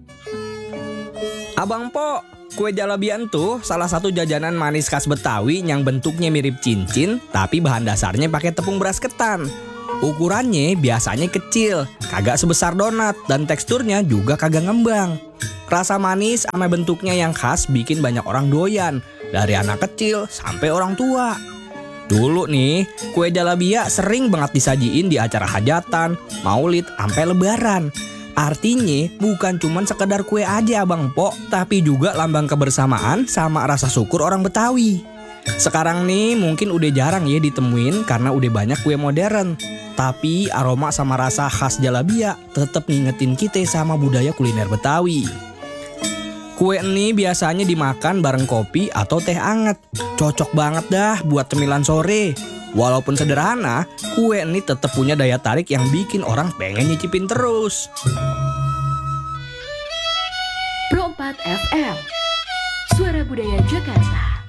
Abang Po, kue jalabian tuh salah satu jajanan manis khas Betawi yang bentuknya mirip cincin, tapi bahan dasarnya pakai tepung beras ketan. Ukurannya biasanya kecil, kagak sebesar donat, dan teksturnya juga kagak ngembang. Rasa manis sama bentuknya yang khas bikin banyak orang doyan, dari anak kecil sampai orang tua. Dulu nih, kue jalabia sering banget disajiin di acara hajatan, maulid, sampai lebaran. Artinya bukan cuma sekedar kue aja Abang Po, tapi juga lambang kebersamaan sama rasa syukur orang Betawi. Sekarang nih mungkin udah jarang ya ditemuin karena udah banyak kue modern. Tapi aroma sama rasa khas jalabia tetap ngingetin kita sama budaya kuliner Betawi. Kue ini biasanya dimakan bareng kopi atau teh anget. Cocok banget dah buat cemilan sore. Walaupun sederhana, kue ini tetap punya daya tarik yang bikin orang pengen nyicipin terus. Pro 4 FM, Suara Budaya Jakarta.